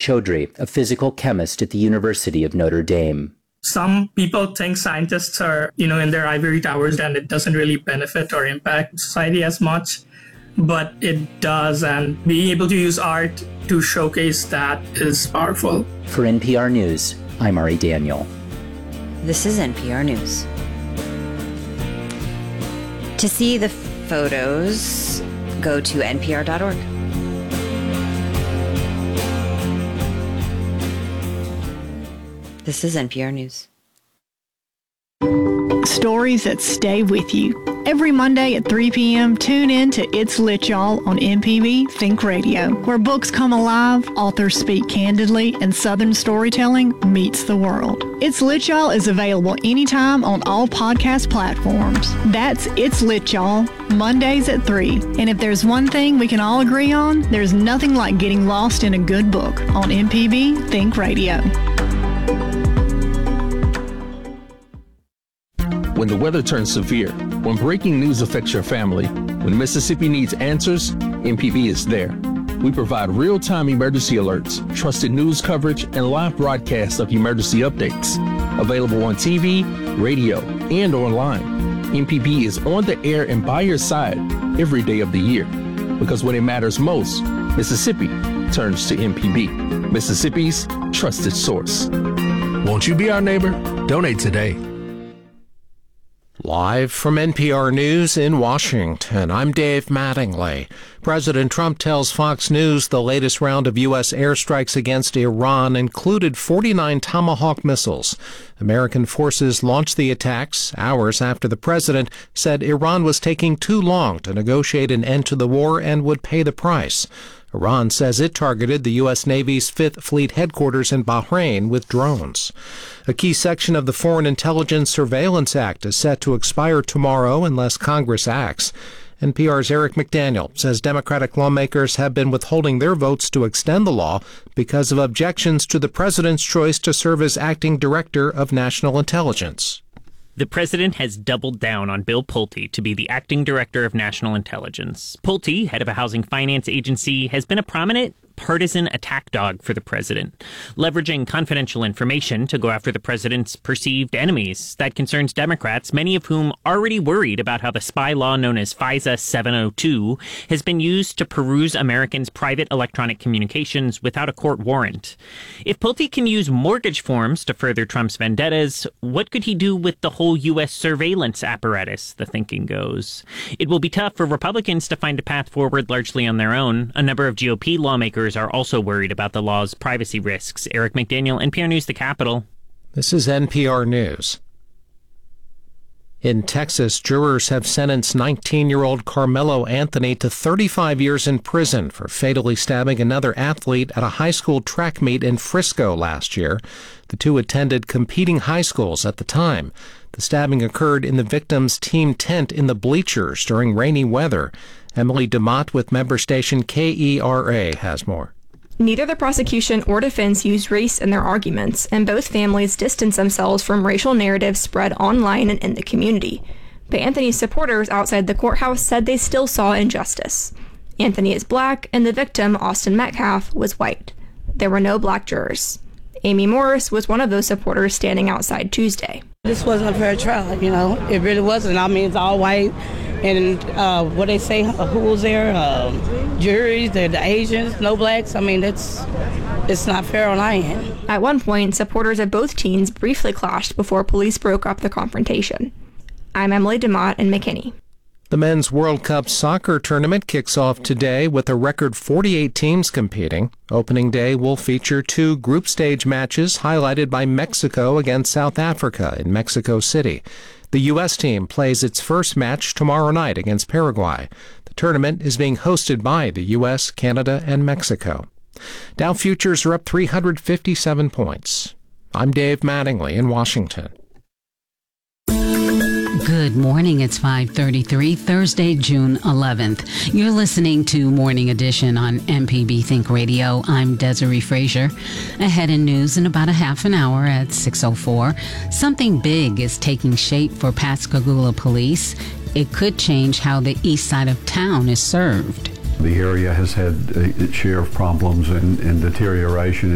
Chaudhry, a physical chemist at the University of Notre Dame. Some people think scientists are, in their ivory towers and it doesn't really benefit or impact society as much, but it does. And being able to use art to showcase that is powerful. For NPR News, I'm Ari Daniel. This is NPR News. To see the photos, go to npr.org. This is NPR News. Stories that stay with you. Every Monday at 3 p.m., tune in to It's Lit, Y'all on MPB Think Radio, where books come alive, authors speak candidly, and Southern storytelling meets the world. It's Lit, Y'all is available anytime on all podcast platforms. That's It's Lit, Y'all, Mondays at 3. And if there's one thing we can all agree on, there's nothing like getting lost in a good book on MPB Think Radio. When the weather turns severe, when breaking news affects your family, when Mississippi needs answers, MPB is there. We provide real-time emergency alerts, trusted news coverage, and live broadcasts of emergency updates. Available on TV, radio, and online. MPB is on the air and by your side every day of the year. Because when it matters most, Mississippi turns to MPB, Mississippi's trusted source. Won't you be our neighbor? Donate today. Live from NPR News in Washington, I'm Dave Mattingly. President Trump tells Fox News the latest round of U.S. airstrikes against Iran included 49 Tomahawk missiles. American forces launched the attacks hours after the president said Iran was taking too long to negotiate an end to the war and would pay the price. Iran says it targeted the U.S. Navy's Fifth Fleet headquarters in Bahrain with drones. A key section of the Foreign Intelligence Surveillance Act is set to expire tomorrow unless Congress acts. NPR's Eric McDaniel says Democratic lawmakers have been withholding their votes to extend the law because of objections to the president's choice to serve as acting director of national intelligence. The president has doubled down on Bill Pulte to be the acting director of national intelligence. Pulte, head of a housing finance agency, has been a prominent partisan attack dog for the president, leveraging confidential information to go after the president's perceived enemies. That concerns Democrats, many of whom already worried about how the spy law known as FISA 702 has been used to peruse Americans' private electronic communications without a court warrant. If Pulte can use mortgage forms to further Trump's vendettas, what could he do with the whole U.S. surveillance apparatus, the thinking goes? It will be tough for Republicans to find a path forward largely on their own. A number of GOP lawmakers are also worried about the law's privacy risks. Eric McDaniel, NPR News, the Capitol. This is NPR News. In Texas, jurors have sentenced 19-year-old Carmelo Anthony to 35 years in prison for fatally stabbing another athlete at a high school track meet in Frisco last year. The two attended competing high schools at the time. The stabbing occurred in the victim's team tent in the bleachers during rainy weather. Emily DeMott with member station KERA has more. Neither the prosecution or defense used race in their arguments, and both families distanced themselves from racial narratives spread online and in the community. But Anthony's supporters outside the courthouse said they still saw injustice. Anthony is black, and the victim, Austin Metcalf, was white. There were no black jurors. Amy Morris was one of those supporters standing outside Tuesday. This wasn't a fair trial, It really wasn't. I mean, it's all white. And what they say, who was there? Juries, the Asians, no blacks. I mean, it's not fair on our end. At one point, supporters of both teams briefly clashed before police broke up the confrontation. I'm Emily DeMott in McKinney. The Men's World Cup soccer tournament kicks off today with a record 48 teams competing. Opening day will feature 2 group stage matches highlighted by Mexico against South Africa in Mexico City. The U.S. team plays its first match tomorrow night against Paraguay. The tournament is being hosted by the U.S., Canada, and Mexico. Dow futures are up 357 points. I'm Dave Mattingly in Washington. Good morning. It's 5:33, Thursday, June 11th. You're listening to Morning Edition on MPB Think Radio. I'm Desiree Frazier. Ahead in news in about a half an hour at 6:04. Something big is taking shape for Pascagoula police. It could change how the east side of town is served. The area has had its share of problems and deterioration